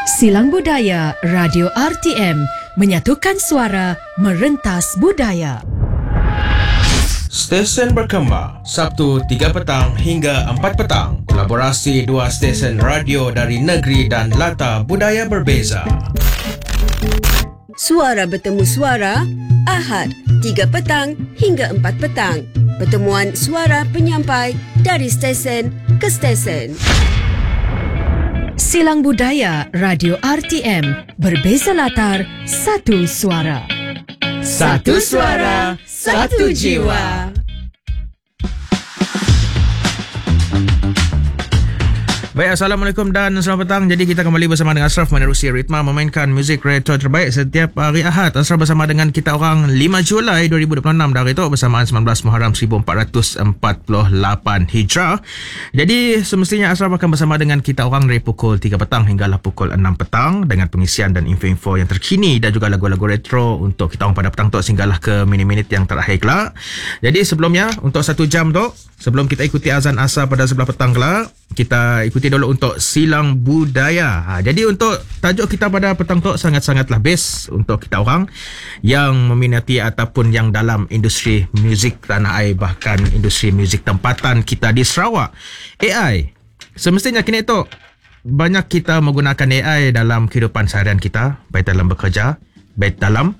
Silang Budaya Radio RTM menyatukan suara merentas budaya. Stesen berkembang Sabtu 3 petang hingga 4 petang. Kolaborasi dua stesen radio dari negeri dan latar budaya berbeza. Suara bertemu suara Ahad 3 petang hingga 4 petang. Pertemuan suara penyampai dari stesen ke stesen. Silang Budaya Radio RTM, berbeza latar, satu suara. Satu suara, satu jiwa. Baik, Assalamualaikum dan selamat petang. Jadi kita kembali bersama dengan Ashraf menerusi ritma memainkan muzik retro terbaik setiap hari Ahad. Ashraf bersama dengan kita orang 5 Julai 2026 dari itu bersamaan 19 Muharram 1448 Hijrah. Jadi semestinya Ashraf akan bersama dengan kita orang dari pukul 3 petang hinggalah pukul 6 petang dengan pengisian dan info-info yang terkini dan juga lagu-lagu retro untuk kita orang pada petang tu sehinggalah ke minit-minit yang terakhir kelak. Jadi sebelumnya untuk 1 jam tu, sebelum kita ikuti azan asar pada sebelah petang kelak, kita ikuti dulu untuk Silang Budaya. Jadi untuk tajuk kita pada petang tu sangat-sangatlah best untuk kita orang yang meminati ataupun yang dalam industri muzik tanah air, bahkan industri muzik tempatan kita di Sarawak. AI. Semestinya kini tu banyak kita menggunakan AI dalam kehidupan seharian kita, baik dalam bekerja, baik dalam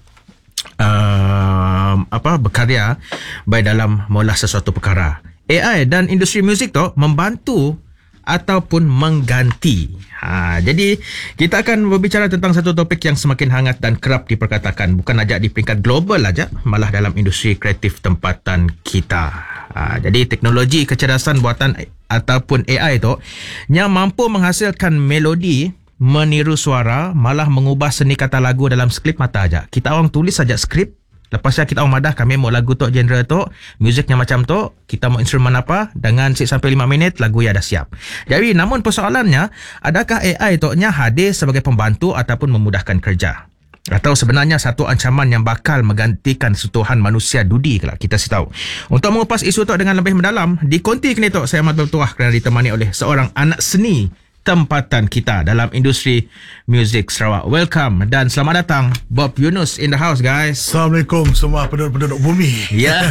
berkarya, baik dalam mengolah sesuatu perkara. AI dan industri muzik tu membantu ataupun mengganti. Jadi kita akan berbicara tentang satu topik yang semakin hangat dan kerap diperkatakan, bukan saja di peringkat global saja, malah dalam industri kreatif tempatan kita. Jadi teknologi kecerdasan buatan ataupun AI tu yang mampu menghasilkan melodi, meniru suara, malah mengubah seni kata lagu dalam skrip mata aja. Kita orang tulis saja skrip, lepas kita orang madah kami mau lagu tu, genre tu, musiknya macam tu, kita mau instrumen apa, dengan 6 sampai 5 minit lagu ya dah siap. Jadi namun persoalannya, adakah AI tu nya hadir sebagai pembantu ataupun memudahkan kerja? Atau sebenarnya satu ancaman yang bakal menggantikan sentuhan manusia dudi kelak? Kita si tahu. Untuk mengupas isu tu dengan lebih mendalam, di konti kini tu saya amat bertuah kerana ditemani oleh seorang anak seni tempatan kita dalam industri muzik Sarawak. Welcome dan selamat datang Bob Yunus in the house, guys. Assalamualaikum semua penduduk bumi. Ya.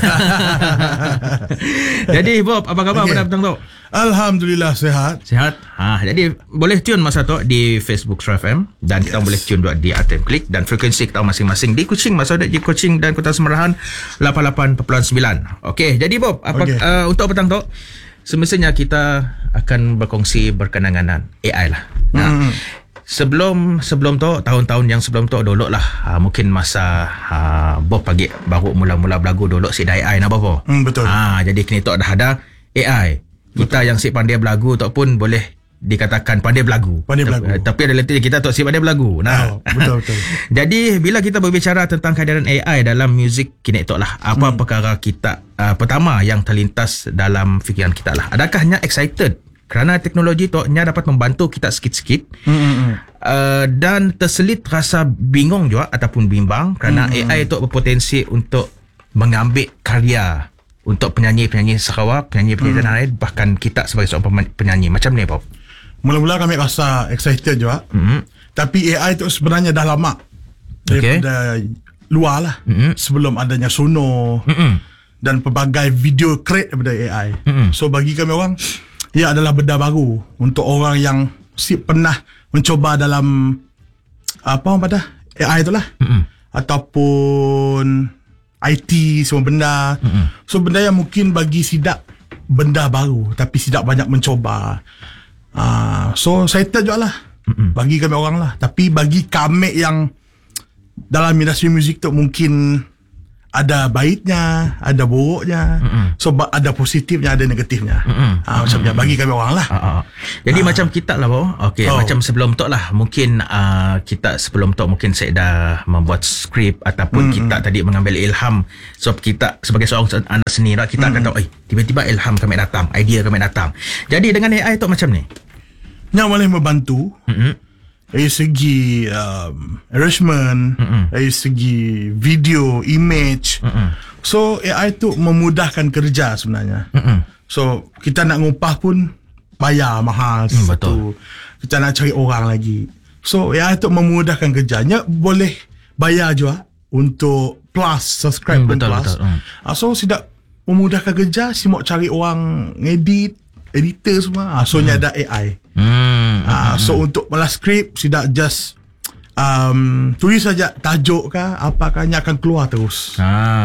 Jadi Bob, apa khabar pada petang tu? Alhamdulillah sihat. Sihat. Jadi boleh tune masa tu di Facebook Sarawak FM dan kita boleh tune di RTM Klik dan frekuensi kita masing-masing di Kuching, masa di Kuching dan Kota Semerahan 88.9. Okey, jadi Bob, apa untuk petang tu semestinya kita akan berkongsi berkenaan AI lah. Sebelum tu, tahun-tahun yang sebelum tu dulu lah, mungkin masa Bob pagi baru mula-mula berlagu dulu si AI nak Bob. Betul. Jadi kini tu dah ada AI. Kita yang si pandai berlagu tu pun boleh dikatakan pandai berlagu. Tapi ada letih kita tak si pandai berlagu. Betul. Jadi bila kita berbicara tentang kehadiran AI dalam muzik kini tu lah, apa perkara kita pertama yang terlintas dalam fikiran kita lah, adakahnya excited kerana teknologi tu nya dapat membantu kita sikit-sikit, dan terselit rasa bingung juga ataupun bimbang kerana AI tu berpotensi untuk mengambil karya untuk penyanyi-penyanyi Sarawak, penyanyi-penyanyi tanah air, bahkan kita sebagai seorang penyanyi. Macam ni Bob? Mula-mula kami rasa excited juga. Tapi AI tu sebenarnya dah lama daripada luar lah. Sebelum adanya Suno dan pelbagai video create daripada AI. So bagi kami orang, ia adalah benda baru untuk orang yang pernah mencoba dalam AI tu lah, ataupun IT semua benda. So benda yang mungkin bagi sidak benda baru, tapi sidak banyak mencoba. So excited juga lah bagi kami orang lah. Tapi bagi kami yang dalam industri muzik tu mungkin ada baiknya, ada buruknya. So ada positifnya, ada negatifnya. Macamnya bagi kami orang lah. Jadi macam kita lah Bob. Macam sebelum tu lah, mungkin kita sebelum tu mungkin saya dah membuat skrip ataupun kita tadi mengambil ilham. So kita sebagai seorang anak seni lah, kita akan tahu tiba-tiba ilham kami datang, idea kami datang. Jadi dengan AI tu macam ni, yang boleh membantu dari segi arrangement, dari segi video, image. So AI tu memudahkan kerja sebenarnya. So kita nak ngupah pun bayar mahal. Betul. Kita nak cari orang lagi. So AI tu memudahkan kerjanya. Boleh bayar juga untuk plus, subscribe pun betul, plus. betul. So tidak memudahkan kerja. Si mau cari orang edit, editor semua. So nya ada AI. So untuk malah skrip, tidak just tulis saja tajuk kah, apakah nya akan keluar terus.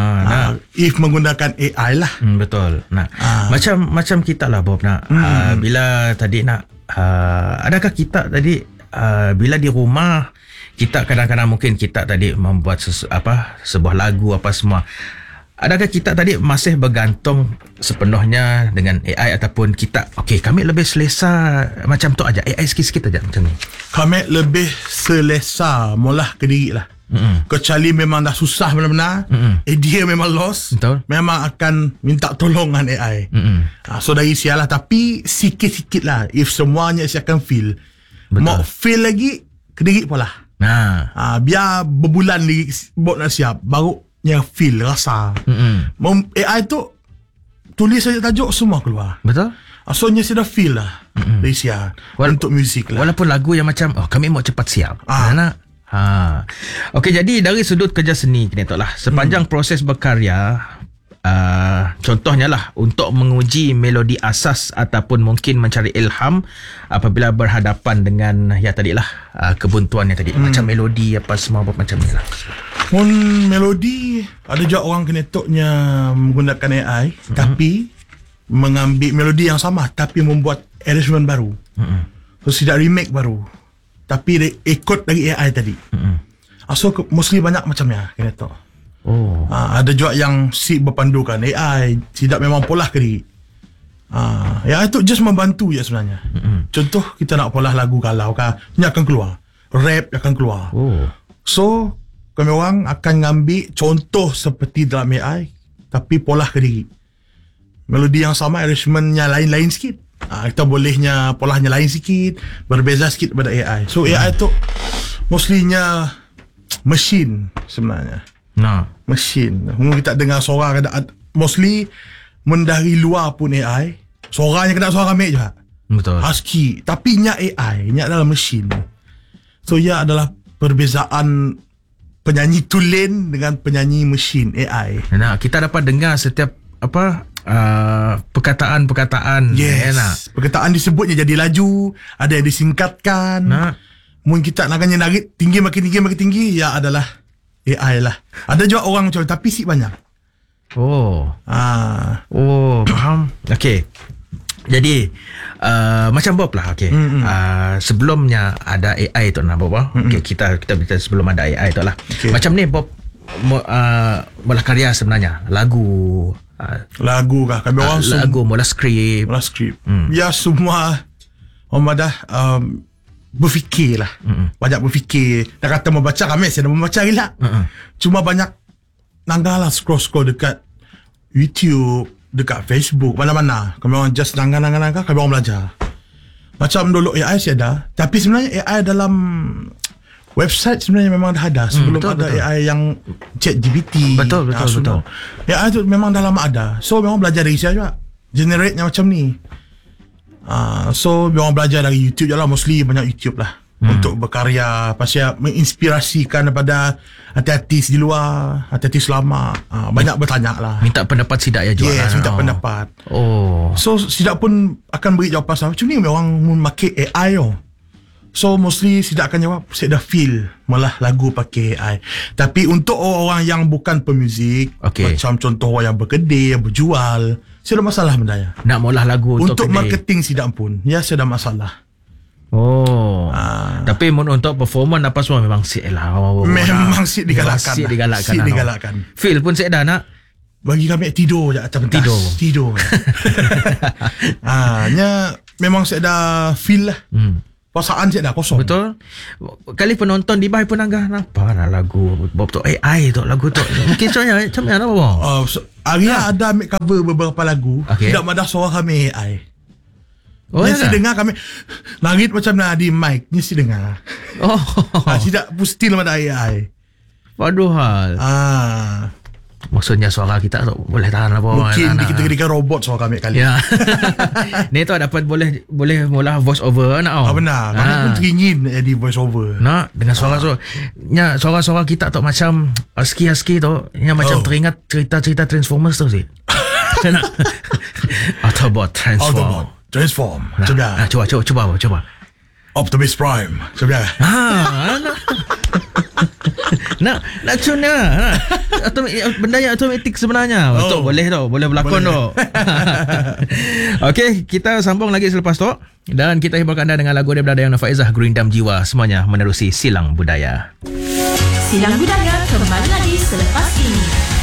If menggunakan AI lah. Betul. Nah, macam kita lah Bob nak. Bila tadi nak adakah kita tadi bila di rumah kita kadang-kadang mungkin kita tadi membuat sebuah lagu apa semua. Adakah kita tadi masih bergantung sepenuhnya dengan AI ataupun kita kami lebih selesa macam tu aja, AI sikit-sikit aja macam ni. Kami lebih selesa molah ke diri lah. Kecuali memang dah susah benar-benar, idea memang lost. Betul. Memang akan minta tolongan AI. So dari sialah, tapi sikit-sikit lah. If semuanya siakan feel. Betul. Mau feel lagi ke diri pula. Biar berbulan lagi buat nak siap, baru nya feel, rasa. AI tu tulis saja tajuk semua keluar. Betul. So nya sudah feel lah dari siap untuk muzik lah. Walaupun lagu yang macam kami mau cepat siap. Nak. Okey, jadi dari sudut kerja seni kini lah, sepanjang proses berkarya, contohnya lah untuk menguji melodi asas ataupun mungkin mencari ilham apabila berhadapan dengan tadilah kebuntuan yang tadi, macam melodi apa semua macam ni lah. Pun melodi ada juga orang kenetoknya menggunakan AI, tapi mengambil melodi yang sama tapi membuat arrangement baru. So tidak remake baru, tapi ikut dari AI tadi. So mostly banyak macamnya kenetok. Ada juga yang si berpandukan AI, tidak memang polah ke diri. Itu just membantu je sebenarnya. Contoh kita nak polah lagu galau kah, ini akan keluar, rap akan keluar. So kami orang akan ngambil contoh seperti dalam AI, tapi polah ke diri. Melodi yang sama, arrangementnya lain-lain sikit. Kita bolehnya polahnya lain sikit, berbeza sikit daripada AI. So AI tu mostlynya mesin sebenarnya. Mesin. Kita dengar suara mostly mendari luar pun AI. Suaranya kena suara kami je. Betul. Husky. Tapi nya AI, nya adalah mesin. So ia adalah perbezaan penyanyi tulen dengan penyanyi mesin AI. Kita dapat dengar setiap perkataan-perkataan. Yes. Perkataan disebutnya jadi laju, ada yang disingkatkan. Mungkin kita nak narik tinggi makin tinggi, ya adalah AI lah. Ada juga orang macam tapi si banyak. Faham. Okey. Jadi macam Bob lah. Sebelumnya ada AI tu Bob. Kita beritahu sebelum ada AI tu lah. Macam ni Bob mula karya sebenarnya, lagu kah kami orang lagu mula skrip. Ya semua orang dah berfikir lah. Banyak berfikir. Dah kata membaca, kami saya dah membaca gila. Cuma banyak nanggalah scroll dekat YouTube, dekat Facebook, mana-mana. Kami orang just nangga, kami orang belajar. Macam dulu AI saya ada, tapi sebenarnya AI dalam website sebenarnya memang dah ada. Sebelum betul. AI yang ChatGPT. Betul. AI tu memang dah lama ada. So memang belajar dari saya juga. Generate-nya macam ni. So memang belajar dari YouTube je lah. Mostly banyak YouTube lah. Untuk berkarya, pasal menginspirasikan daripada artis di luar, artis lama. Banyak bertanya lah. Minta pendapat Sidak ya juga. Yes, minta pendapat. So Sidak pun akan beri jawapan sama. Macam ni orang memakai AI So mostly Sidak akan jawab, saya dah feel malah lagu pakai AI. Tapi untuk orang yang bukan pemuzik, macam contoh orang yang berkedai, yang berjual, saya ada masalah benda ya. Nak molah lagu untuk marketing Sidak pun, ya saya ada masalah. Tapi untuk performance apa semua memang siap lah. Memang siap digalakkan. Feel pun siap dah nak. Bagi kami tidur je atas pentas. Tidur. Nya memang siap dah feel lah. Perasaan siap dah kosong. Betul. Kali penonton di bahai pun nampak lah lagu Bob tu AI tu lagu tu. Mungkin macam mana Bob? Aria ada make cover beberapa lagu. Tidak madah suara kami AI. Mesti dengar kami langit macam di mic, mesti dengar. Tidak pustil mana AI. Waduh hal. Maksudnya suara kita tu boleh tahan apa. Mungkin dikira-kira robot suara kami kali. Ya. Ni tu dapat boleh mula voice over nak. Benar. Kami pun teringin nak jadi voice over. Nak dengan suara kita tu macam husky tu, yang macam teringat cerita-cerita Transformers tu sih. Nak Autobot Transform. Cuba. Optimus Prime. Cuba. Nak cuna benda yang automatik sebenarnya. Betul, boleh berlakon tu. Okey, kita sambung lagi selepas tu dan kita hiburkan anda dengan lagu daripada Dayana Faizah, Gerindam Jiwa, semuanya menerusi Silang Budaya. Silang Budaya kembali lagi selepas ini.